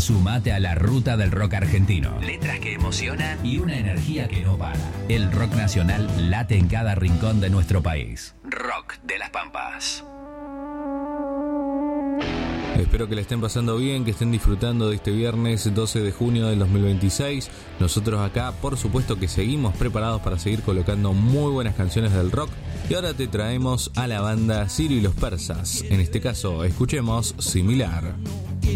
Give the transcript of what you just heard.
Sumate a la ruta del rock argentino. Letras que emocionan y una energía que no para. El rock nacional late en cada rincón de nuestro país. Rock de las Pampas. Espero que le estén pasando bien, que estén disfrutando de este viernes 12 de junio del 2026. Nosotros acá, por supuesto que seguimos preparados para seguir colocando muy buenas canciones del rock. Y ahora te traemos a la banda Ciro y los Persas. En este caso, escuchemos Similar.